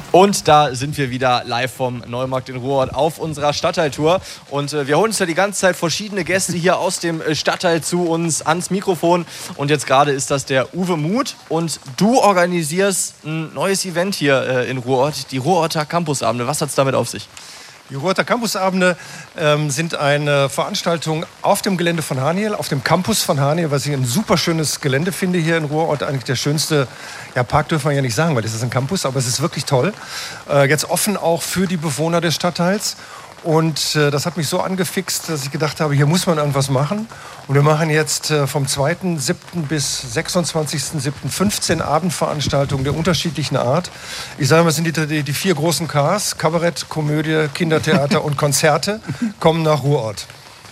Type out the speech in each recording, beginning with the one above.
Und da sind wir wieder live vom Neumarkt in Ruhrort auf unserer Stadtteiltour. Und wir holen uns ja die ganze Zeit verschiedene Gäste hier aus dem Stadtteil zu uns ans Mikrofon. Und jetzt gerade ist das der Uwe Muth. Und du organisierst ein neues Event hier in Ruhrort, die Ruhrorter Campusabende. Was hat es damit auf sich? Die Ruhrorter Campusabende sind eine Veranstaltung auf dem Gelände von Haniel, auf dem Campus von Haniel, was ich ein super schönes Gelände finde hier in Ruhrort. Eigentlich der schönste, ja, Park dürfen wir ja nicht sagen, weil das ist ein Campus, aber es ist wirklich toll. Jetzt offen auch für die Bewohner des Stadtteils. Und das hat mich so angefixt, dass ich gedacht habe, hier muss man irgendwas machen. Und wir machen jetzt vom 2.7. bis 26.7. 15 Abendveranstaltungen der unterschiedlichen Art. Ich sage mal, es sind die 4 großen Ks, Kabarett, Komödie, Kindertheater und Konzerte, kommen nach Ruhrort.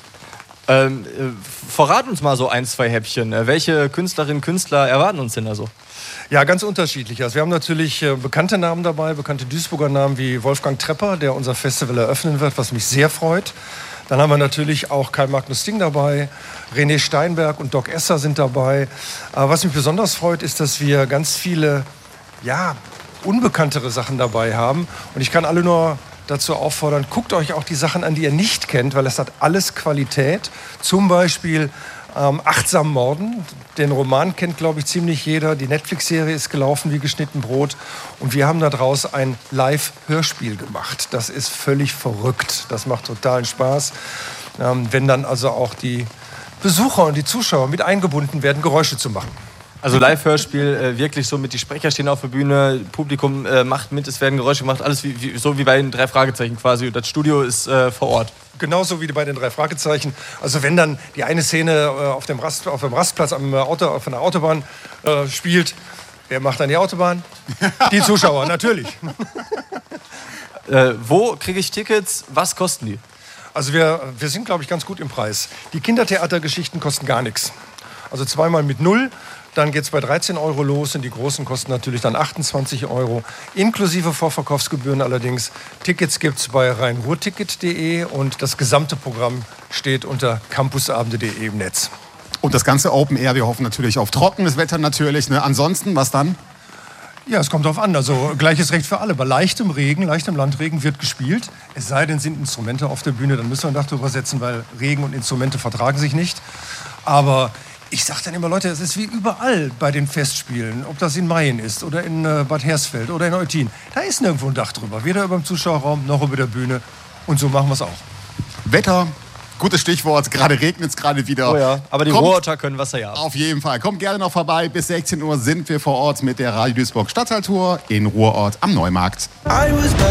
Verrat uns mal so 1, 2 Häppchen. Welche Künstlerinnen und Künstler erwarten uns denn da so? Ja, ganz unterschiedlich. Also wir haben natürlich bekannte Namen dabei, bekannte Duisburger Namen wie Wolfgang Trepper, der unser Festival eröffnen wird, was mich sehr freut. Dann haben wir natürlich auch Karl Magnus Ding dabei, René Steinberg und Doc Esser sind dabei. Aber was mich besonders freut, ist, dass wir ganz viele, ja, unbekanntere Sachen dabei haben. Und ich kann alle nur dazu auffordern, guckt euch auch die Sachen an, die ihr nicht kennt, weil es hat alles Qualität. Zum Beispiel Achtsam Morden. Den Roman kennt, glaube ich, ziemlich jeder. Die Netflix-Serie ist gelaufen wie geschnitten Brot. Und wir haben daraus ein Live-Hörspiel gemacht. Das ist völlig verrückt. Das macht totalen Spaß. Wenn dann also auch die Besucher und die Zuschauer mit eingebunden werden, Geräusche zu machen. Also Live-Hörspiel, wirklich so mit, die Sprecher stehen auf der Bühne, Publikum macht mit, es werden Geräusche gemacht, alles so wie bei den 3 Fragezeichen quasi. Das Studio ist vor Ort. Genauso wie bei den 3 Fragezeichen. Also wenn dann die eine Szene auf dem Rastplatz von der Autobahn spielt, wer macht dann die Autobahn? Die Zuschauer, natürlich. Wo kriege ich Tickets? Was kosten die? Also wir sind, glaube ich, ganz gut im Preis. Die Kindertheatergeschichten kosten gar nichts. Also 2-mal mit 0. Dann geht es bei 13 € los und die großen kosten natürlich dann 28 €, inklusive Vorverkaufsgebühren allerdings. Tickets gibt es bei rheinruhrticket.de und das gesamte Programm steht unter campusabende.de im Netz. Und das ganze Open Air, wir hoffen natürlich auf trockenes Wetter natürlich. Ne? Ansonsten, was dann? Ja, es kommt drauf an. Also gleiches Recht für alle. Bei leichtem Regen, leichtem Landregen wird gespielt. Es sei denn, sind Instrumente auf der Bühne, dann müssen wir ein Dach drüber setzen, weil Regen und Instrumente vertragen sich nicht. Aber ich sage dann immer, Leute, es ist wie überall bei den Festspielen, ob das in Mayen ist oder in Bad Hersfeld oder in Eutin. Da ist nirgendwo ein Dach drüber, weder über dem Zuschauerraum noch über der Bühne. Und so machen wir es auch. Wetter, gutes Stichwort, gerade regnet es gerade wieder. Oh ja, aber die Ruhrorter können Wasser ja. Auf jeden Fall, kommt gerne noch vorbei. Bis 16 Uhr sind wir vor Ort mit der Radio Duisburg Stadtteiltour in Ruhrort am Neumarkt.